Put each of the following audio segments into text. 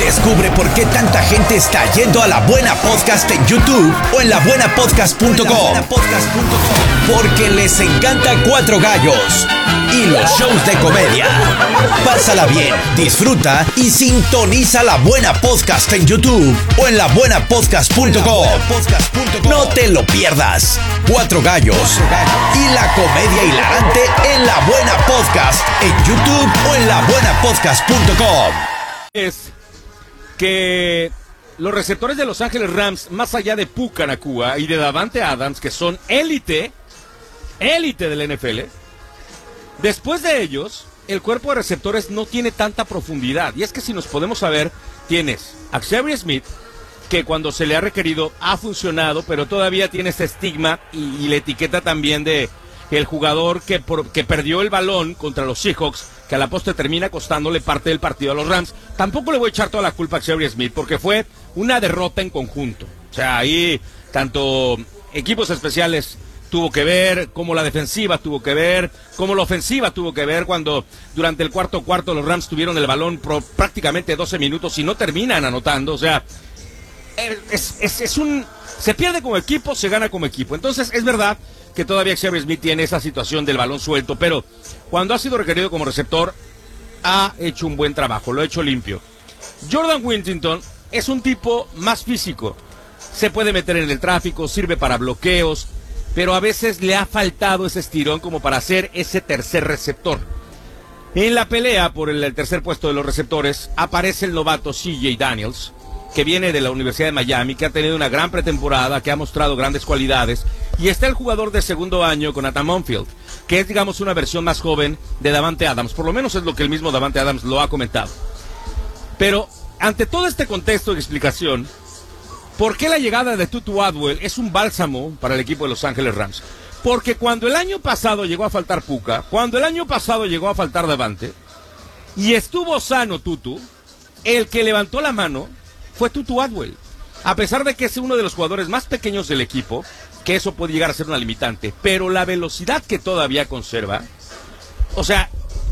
Descubre por qué tanta gente está yendo a La Buena Podcast en YouTube o en labuenapodcast.com. Porque les encanta Cuatro Gallos y los shows de comedia. Pásala bien, disfruta y sintoniza La Buena Podcast en YouTube o en labuenapodcast.com. No te lo pierdas. Cuatro Gallos y la comedia hilarante en La Buena Podcast en YouTube o en labuenapodcast.com. Es que los receptores de Los Ángeles Rams, más allá de Puka Nacua y de Davante Adams, que son élite del NFL, después de ellos, el cuerpo de receptores no tiene tanta profundidad. Y es que si nos podemos saber, tienes a Xavier Smith, que cuando se le ha requerido ha funcionado, pero todavía tiene ese estigma y la etiqueta también de el jugador que perdió el balón contra los Seahawks, que a la postre termina costándole parte del partido a los Rams. Tampoco le voy a echar toda la culpa a Xavier Smith, porque fue una derrota en conjunto. O sea, ahí tanto equipos especiales tuvo que ver, como la defensiva tuvo que ver, como la ofensiva tuvo que ver, cuando durante el cuarto los Rams tuvieron el balón por prácticamente 12 minutos y no terminan anotando. O sea, se pierde como equipo, se gana como equipo. Entonces es verdad que todavía Xavier Smith tiene esa situación del balón suelto, pero cuando ha sido requerido como receptor ha hecho un buen trabajo, lo ha hecho limpio. Jordan Whittington es un tipo más físico, se puede meter en el tráfico, sirve para bloqueos, pero a veces le ha faltado ese estirón como para ser ese tercer receptor. En la pelea por el tercer puesto de los receptores aparece el novato CJ Daniels, que viene de la Universidad de Miami, que ha tenido una gran pretemporada, que ha mostrado grandes cualidades, y está el jugador de segundo año con Nathan Monfield, que es, digamos, una versión más joven de Davante Adams, por lo menos es lo que el mismo Davante Adams lo ha comentado. Pero, ante todo este contexto de explicación, ¿por qué la llegada de Tutu Atwell es un bálsamo para el equipo de Los Ángeles Rams? Porque cuando el año pasado llegó a faltar Puka, cuando el año pasado llegó a faltar Davante, y estuvo sano Tutu, el que levantó la mano fue Tutu Atwell. A pesar de que es uno de los jugadores más pequeños del equipo, que eso puede llegar a ser una limitante, pero la velocidad que todavía conserva, o sea,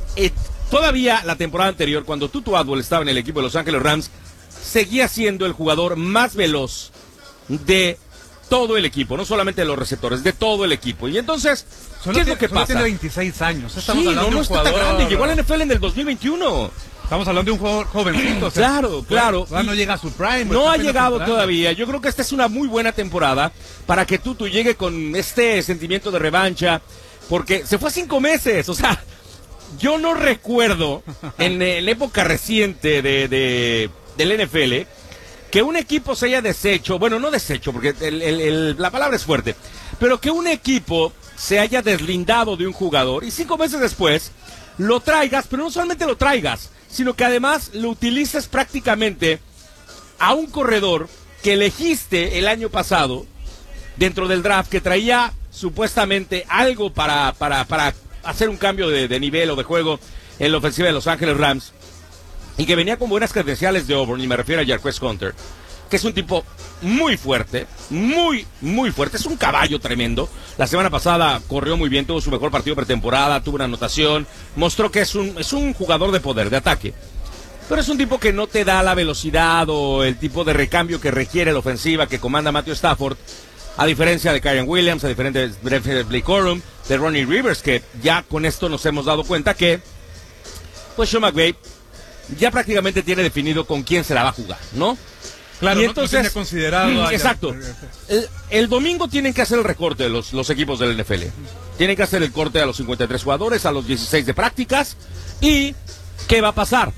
todavía la temporada anterior, cuando Tutu Atwell estaba en el equipo de Los Ángeles Rams, seguía siendo el jugador más veloz de todo el equipo, no solamente de los receptores, de todo el equipo. Y entonces, ¿qué es lo que pasa? Tiene 26 años. Estamos hablando de un jugador... está tan grande, llegó a la NFL en el 2021. Estamos hablando de un jugador jovencito. O sea, claro. No llega a su prime. No ha llegado todavía. Yo creo que esta es una muy buena temporada para que Tutu llegue con este sentimiento de revancha, porque se fue 5 meses. O sea, yo no recuerdo en la época reciente del NFL que un equipo se haya deshecho, bueno, no deshecho, porque la palabra es fuerte, pero que un equipo se haya deslindado de un jugador y 5 meses después lo traigas, pero no solamente lo traigas, sino que además lo utilices prácticamente a un corredor que elegiste el año pasado dentro del draft, que traía supuestamente algo para hacer un cambio de nivel o de juego en la ofensiva de Los Ángeles Rams, y que venía con buenas credenciales de Auburn, y me refiero a Jarquez Hunter, que es un tipo muy fuerte, muy fuerte, es un caballo tremendo. La semana pasada corrió muy bien, tuvo su mejor partido pretemporada, tuvo una anotación, mostró que es un jugador de poder, de ataque. Pero es un tipo que no te da la velocidad o el tipo de recambio que requiere la ofensiva que comanda Matthew Stafford, a diferencia de Kyren Williams, a diferencia de Blake Corum, de Ronnie Rivers, que ya con esto nos hemos dado cuenta que pues Sean McVay ya prácticamente tiene definido con quién se la va a jugar, ¿no? Claro, y entonces, no tiene considerado. Exacto. El domingo tienen que hacer el recorte de los equipos del NFL. Tienen que hacer el corte a los 53 jugadores, a los 16 de prácticas. ¿Y qué va a pasar?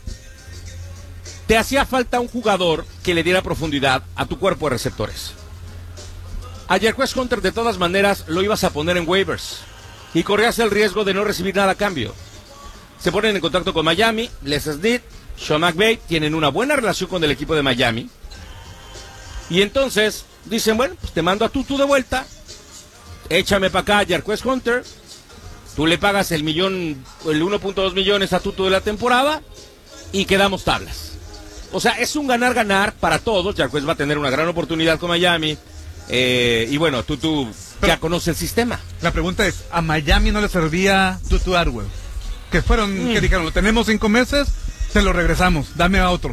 Te hacía falta un jugador que le diera profundidad a tu cuerpo de receptores. A Jarquez Hunter, de todas maneras, lo ibas a poner en waivers y corrías el riesgo de no recibir nada a cambio. Se ponen en contacto con Miami, Les Snead, Sean McVay, tienen una buena relación con el equipo de Miami. Y entonces dicen, bueno, pues te mando a Tutu de vuelta, échame para acá a Jarquez Hunter, tú le pagas el 1.2 millones a Tutu de la temporada y quedamos tablas. O sea, es un ganar-ganar para todos. Jarquez va a tener una gran oportunidad con Miami. Y bueno, Tutu ya conoce el sistema. La pregunta es, ¿a Miami no le servía Tutu Atwell? Que fueron, que dijeron, lo tenemos 5 meses, se lo regresamos, dame a otro.